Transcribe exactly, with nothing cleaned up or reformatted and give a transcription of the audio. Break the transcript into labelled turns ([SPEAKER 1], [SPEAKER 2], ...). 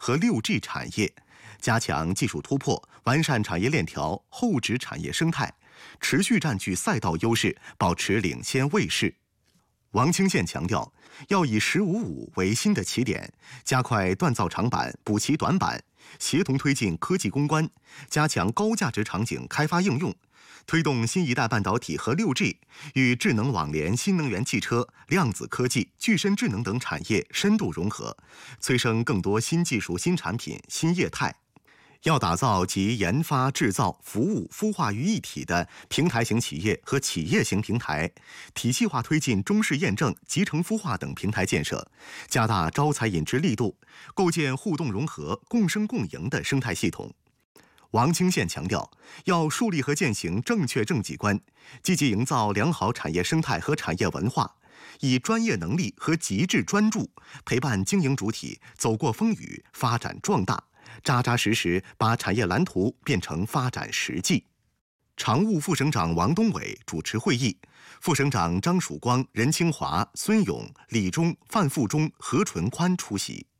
[SPEAKER 1] 和六 G 产业，加强技术突破，完善产业链条、后置产业生态，持续占据赛道优势，保持领先位势。王清县强调，要以“十五五”为新的起点，加快锻造长板、补齐短板，协同推进科技攻关，加强高价值场景开发应用，推动新一代半导体和 六 G 与智能网联、新能源汽车、量子科技、具身智能等产业深度融合，催生更多新技术、新产品、新业态。要打造集研发、制造、服务、孵化于一体的平台型企业和企业型平台，体系化推进中试验证、集成孵化等平台建设，加大招才引智力度，构建互动融合、共生共赢的生态系统。王清县强调，要树立和践行正确政绩观，积极营造良好产业生态和产业文化，以专业能力和极致专注陪伴经营主体走过风雨，发展壮大，扎扎实实把产业蓝图变成发展实际。常务副省长王东伟主持会议，副省长张曙光、任清华、孙勇、李忠、范富忠、何纯宽出席。